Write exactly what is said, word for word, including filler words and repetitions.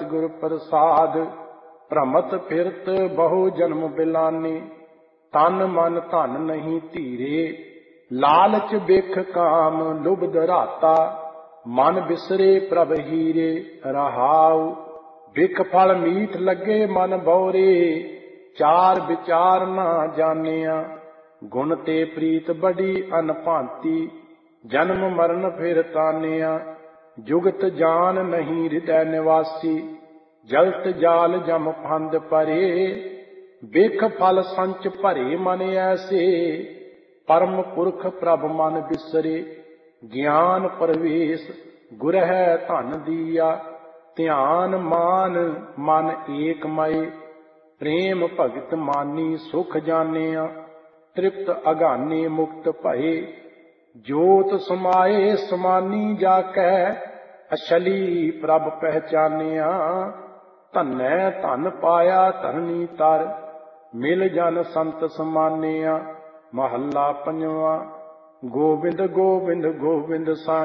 सतगुर प्रसाद। भ्रमत फिरत बहु जन्म बिलानी, तन मन धन नहीं धीरे। लालच बिख काम लुभ धराता, मन बिसरे प्रभ हीरे। रहाउ बिख फल मीठ लगे मन बौरे, चार विचार ना जानिया। गुण ते प्रीत बड़ी अनभांति, जन्म मरण फिर तानिया। जुगत जान नहीं हृदय निवासी, जलत जाल जम फंद परे। बिख फल संच भरे मन ऐसे, परम पुरख प्रभ मन बिसरे। ज्ञान प्रवेश गुर है धन दिया, ध्यान मान मन एक मय। प्रेम भगत मानी सुख जानिया, तृप्त अगाने मुक्त भये। जोत समाए समानी जाकै, अछली प्रभ पहचानिया। धन्नै धन पाया धरनी तर, मिल जन संत समानिया। महला पंजवा। गोविंद गोविंद गोविंद सा